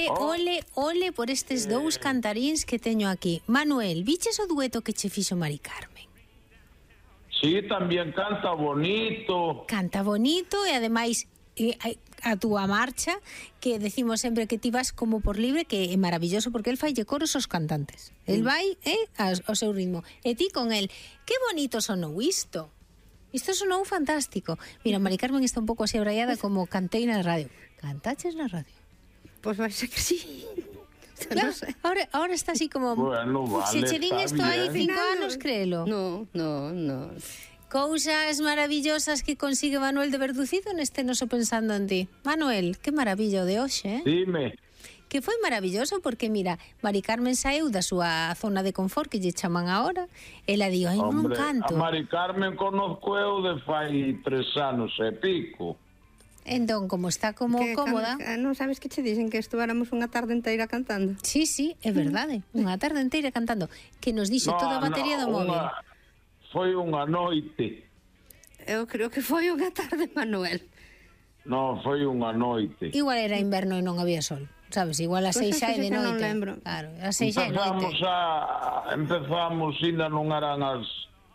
ole por estes dous cantaríns que teño aquí. Manuel, viches o dueto que che fixo Mari Carmen? Sí, tamén canta bonito. Canta bonito e ademais a túa marcha, que decimos sempre que ti vas como por libre, que é maravilloso porque el faille coros aos cantantes. El vai ao seu ritmo. E ti con el. Que bonito sonou isto. Isto sonou fantástico. Mira, Mari Carmen está un pouco así abraiada como cantei na radio. Cantaches na radio? Pois vai ser que sí. Claro, ahora está así como... Bueno, vale, se che din está isto hai bien. 5 anos, créelo. No. Cousas maravillosas que consigue Manuel de Verducido neste noso Pensando en Ti. Manuel, que maravilla o de hoxe, Dime. Que foi maravilloso porque, mira, Mari Carmen saeu da súa zona de confort que lle chaman ahora. Ela di, ai, non Hombre, canto. a Mari Carmen conozco eu de fai 3 anos e pico. Entón, como está como cómoda... Non sabes que che dixen que estuvéramos unha tarde inteira cantando? Sí, é verdade. Unha tarde inteira cantando. Que nos dixo toda a batería do móvil. Foi unha noite. Eu creo que foi unha tarde, Manuel. Non, foi unha noite. Igual era inverno e non había sol. Sabes, igual a 6 xa é de noite. Non lembro. Claro, a 6 xa é noite. Empezamos, ainda non eran as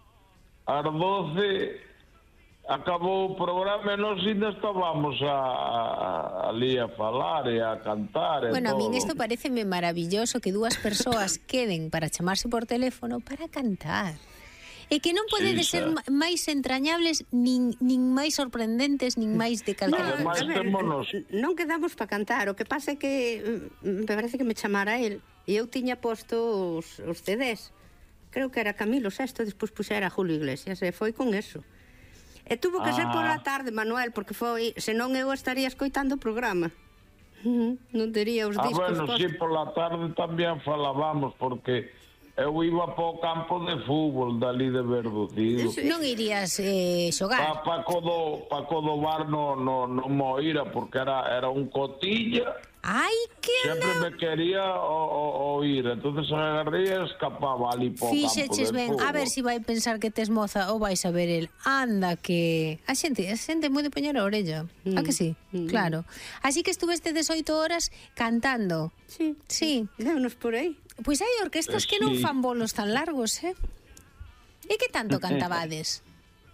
12, acabou o programa e nós ainda estábamos ali a falar e a cantar. Bueno, a min isto pareceme maravilloso que dúas persoas queden para chamarse por teléfono para cantar. E que non podedes ser máis entrañables, nin máis sorprendentes, nin máis de calquera. Non quedamos para cantar. O que pasa é que me parece que me chamara el e eu tiña posto os CDs. Creo que era Camilo Sesto, despois puxera Julio Iglesias, e foi con eso. E tuvo que ser pola tarde, Manuel, porque foi, senón eu estaría escoitando o programa. Non tería os discos postos. Sí, pola tarde tamén falábamos, porque eu iba para o campo de fútbol dali de Verducido. Non irías xogar? Paco do Bar no Moira, porque era un cotilla. Ai, que sempre me quería oír, entonces agarré e escapaba ali para o campo de fútbol. Fixeches ben, a ver si vai pensar que tes moza ou vais a ver el. Anda que... A xente moi de poñer a orella. A que sí? Claro. Así que estuveste 18 horas cantando. Sí. Déunos por aí. Pois hai orquestas que non fan bolos tan largos, E que tanto cantabades?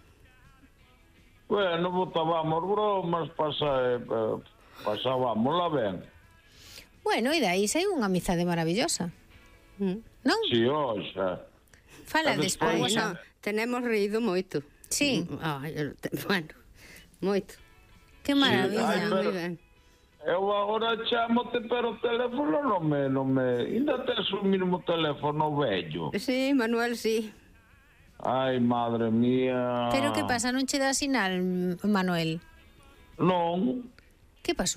Bueno, botábamos bromas, pasábamosla ben. Bueno, e dai sai unha amizade maravillosa. Non? Si, oxa. Fala despois. Tenemos reído moito. Sí. Bueno, moito. Que maravilla. Moi ben. Eu agora chamote, pero o teléfono non me... Ainda tes o mismo teléfono vello. Sí, Manuel, sí. Ai, madre mía. Pero que pasa, non che dá sinal, Manuel? Non. Que pasou?